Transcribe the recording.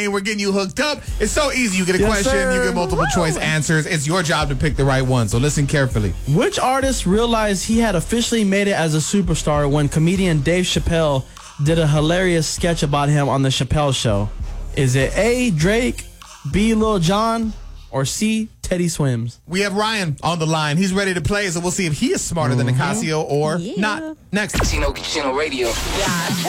We're getting you hooked up. It's so easy. You get a question, sir. you get multiple choice answers. It's your job to pick the right one. So listen carefully. Which artist realized he had officially made it as a superstar when comedian Dave Chappelle did a hilarious sketch about him on the Chappelle Show? Is it A, Drake, B, Lil Jon, or C, Teddy Swims? We have Ryan on the line. He's ready to play, so we'll see if he is smarter than Nicasio or not. Next. Chino Radio. Yeah.